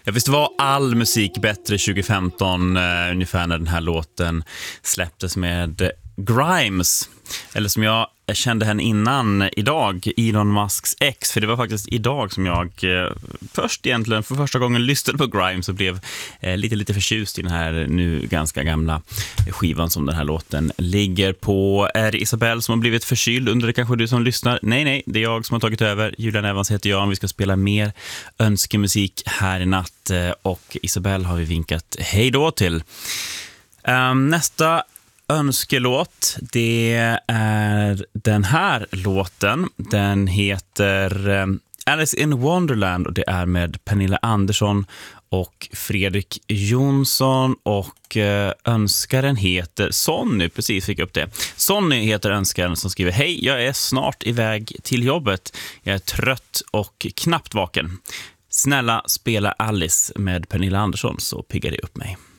Ja, visst var all musik bättre 2015 ungefär när den här låten släpptes med Grimes. Eller som jag kände henne innan idag, Elon Musks ex. För det var faktiskt idag som jag först egentligen för första gången lyssnade på Grimes och blev lite förtjust i den här nu ganska gamla skivan som den här låten ligger på. Är det Isabelle som har blivit förkyld? Undrar det kanske du som lyssnar? Nej, det är jag som har tagit över. Julian Evans heter jag. Vi ska spela mer önskemusik här i natt och Isabelle har vi vinkat hej då till. Nästa önskelåt, det är den här låten. Den heter Alice in Wonderland och det är med Pernilla Andersson och Fredrik Jonsson och önskaren heter Sonny, precis fick upp det. Sonny heter önskaren som skriver: hej, jag är snart iväg till jobbet. Jag är trött och knappt vaken. Snälla spela Alice med Pernilla Andersson så piggar det upp mig.